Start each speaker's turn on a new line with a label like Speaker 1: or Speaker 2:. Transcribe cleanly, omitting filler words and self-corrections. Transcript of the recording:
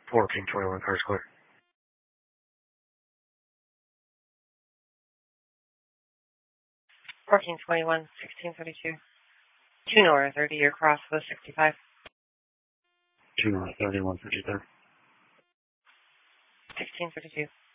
Speaker 1: 1421, cars clear.
Speaker 2: Parking 21, 1632. 2 north, 30-year cross with 65.
Speaker 1: 2 north, 31, 53.
Speaker 2: 1632.